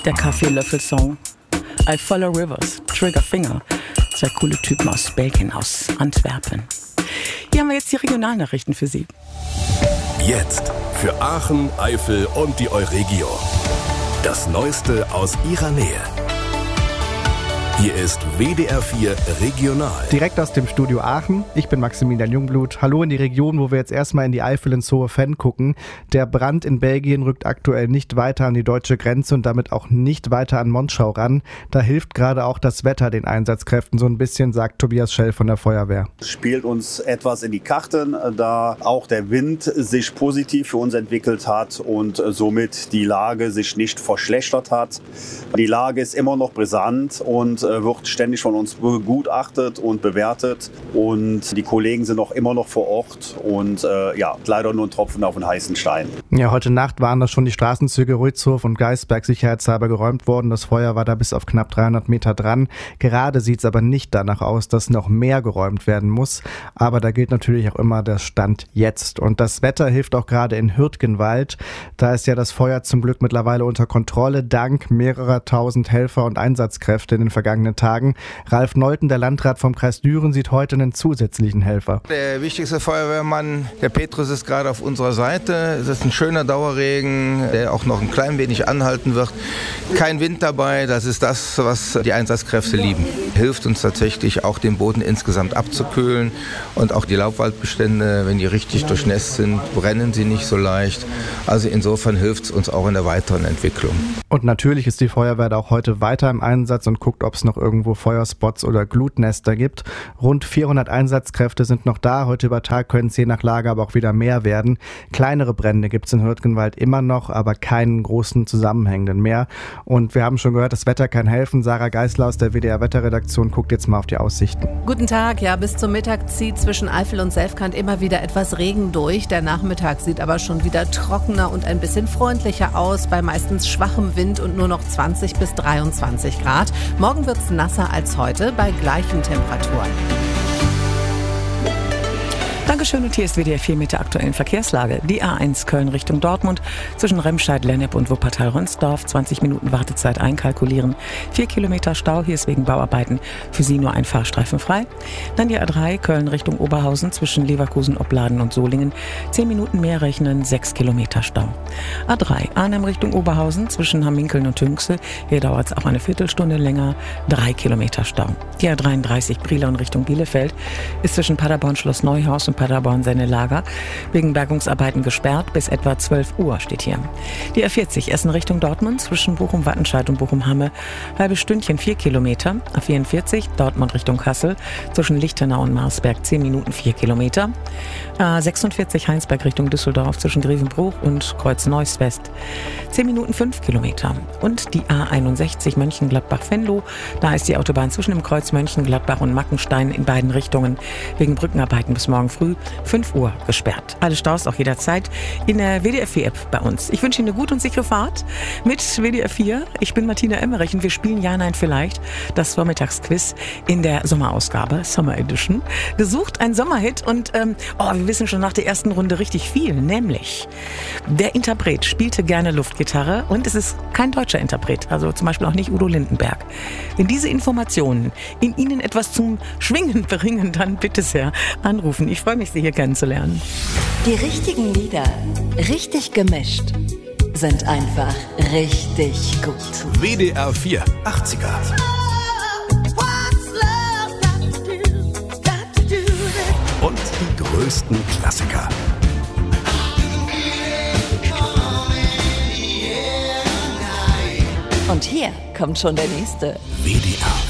Der Kaffeelöffel-Song. I Follow Rivers, Trigger Finger. Zwei coole Typen aus Belgien, aus Antwerpen. Hier haben wir jetzt die Regionalnachrichten für Sie. Jetzt für Aachen, Eifel und die Euregio. Das Neueste aus Ihrer Nähe. Hier ist WDR 4 Regional. Direkt aus dem Studio Aachen. Ich bin Maximilian Jungblut. Hallo in die Region, wo wir jetzt erstmal in die Eifel ins Hohe Venn gucken. Der Brand in Belgien rückt aktuell nicht weiter an die deutsche Grenze und damit auch nicht weiter an Monschau ran. Da hilft gerade auch das Wetter den Einsatzkräften so ein bisschen, sagt Tobias Schell von der Feuerwehr. Es spielt uns etwas in die Karten, da auch der Wind sich positiv für uns entwickelt hat und somit die Lage sich nicht verschlechtert hat. Die Lage ist immer noch brisant und wird ständig von uns begutachtet und bewertet und die Kollegen sind auch immer noch vor Ort und leider nur ein Tropfen auf den heißen Stein. Ja, heute Nacht waren da schon die Straßenzüge Rützhof und Geisberg sicherheitshalber geräumt worden. Das Feuer war da bis auf knapp 300 Meter dran. Gerade sieht es aber nicht danach aus, dass noch mehr geräumt werden muss. Aber da gilt natürlich auch immer der Stand jetzt. Und das Wetter hilft auch gerade in Hürtgenwald. Da ist ja das Feuer zum Glück mittlerweile unter Kontrolle, dank mehrerer tausend Helfer und Einsatzkräfte in den vergangenen Tagen. Ralf Neuten, der Landrat vom Kreis Düren, sieht heute einen zusätzlichen Helfer. Der wichtigste Feuerwehrmann, der Petrus, ist gerade auf unserer Seite. Es ist ein schöner Dauerregen, der auch noch ein klein wenig anhalten wird. Kein Wind dabei, das ist das, was die Einsatzkräfte lieben. Hilft uns tatsächlich auch, den Boden insgesamt abzukühlen und auch die Laubwaldbestände, wenn die richtig durchnässt sind, brennen sie nicht so leicht. Also insofern hilft es uns auch in der weiteren Entwicklung. Und natürlich ist die Feuerwehr da auch heute weiter im Einsatz und guckt, ob es noch irgendwo Feuerspots oder Glutnester gibt. Rund 400 Einsatzkräfte sind noch da. Heute über Tag können es je nach Lage aber auch wieder mehr werden. Kleinere Brände gibt es in Hürtgenwald immer noch, aber keinen großen zusammenhängenden mehr. Und wir haben schon gehört, das Wetter kann helfen. Sarah Geisler aus der WDR-Wetterredaktion guckt jetzt mal auf die Aussichten. Guten Tag, ja, bis zum Mittag zieht zwischen Eifel und Selfkant immer wieder etwas Regen durch. Der Nachmittag sieht aber schon wieder trockener und ein bisschen freundlicher aus, bei meistens schwachem Wind und nur noch 20 bis 23 Grad. Morgen wird es nasser als heute bei gleichen Temperaturen. Dankeschön und hier ist WDR 4 mit der aktuellen Verkehrslage. Die A1 Köln Richtung Dortmund zwischen Remscheid, Lennep und Wuppertal-Rönsdorf. 20 Minuten Wartezeit einkalkulieren. 4 Kilometer Stau, hier ist wegen Bauarbeiten für Sie nur ein Fahrstreifen frei. Dann die A3 Köln Richtung Oberhausen zwischen Leverkusen, Opladen und Solingen. 10 Minuten mehr rechnen, 6 Kilometer Stau. A3 Arnhem Richtung Oberhausen zwischen Hamminkeln und Hünxe. Hier dauert es auch eine Viertelstunde länger, 3 Kilometer Stau. Die A33 Brilon Richtung Bielefeld ist zwischen Paderborn Schloss Neuhaus und Paderborn Sennelager wegen Bergungsarbeiten gesperrt. Bis etwa 12 Uhr steht hier. Die A40 Essen Richtung Dortmund zwischen Bochum-Wattenscheid und Bochum-Hamme. Halbes Stündchen 4 Kilometer. A44 Dortmund Richtung Kassel zwischen Lichtenau und Marsberg 10 Minuten 4 Kilometer. A46 Heinsberg Richtung Düsseldorf zwischen Grevenbruch und Kreuz-Neuss-West 10 Minuten 5 Kilometer. Und die A61 Mönchengladbach-Venlo. Da ist die Autobahn zwischen dem Kreuz Mönchengladbach und Mackenstein in beiden Richtungen wegen Brückenarbeiten bis morgen früh 5 Uhr gesperrt. Alle Staus auch jederzeit in der WDR 4 App bei uns. Ich wünsche Ihnen eine gute und sichere Fahrt mit WDR 4. Ich bin Martina Emmerich und wir spielen Ja, Nein, Vielleicht das Vormittagsquiz in der Sommerausgabe, Summer Edition. Gesucht ein Sommerhit und wir wissen schon nach der ersten Runde richtig viel, nämlich der Interpret spielte gerne Luftgitarre und es ist kein deutscher Interpret, also zum Beispiel auch nicht Udo Lindenberg. Wenn diese Informationen in Ihnen etwas zum Schwingen bringen, dann bitte sehr anrufen. Ich freue mich, Sie hier kennenzulernen. Die richtigen Lieder, richtig gemischt, sind einfach richtig gut. WDR 4 80er. Und die größten Klassiker. Und hier kommt schon der nächste. WDR